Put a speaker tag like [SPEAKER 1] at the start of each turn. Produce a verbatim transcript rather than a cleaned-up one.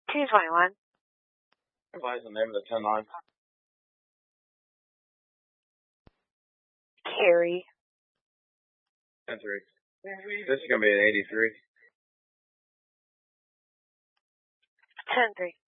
[SPEAKER 1] two twenty-one.
[SPEAKER 2] Advise the name of the ten line.
[SPEAKER 1] Carrie.
[SPEAKER 2] ten three. This is going to be an eighty-three.
[SPEAKER 1] ten three.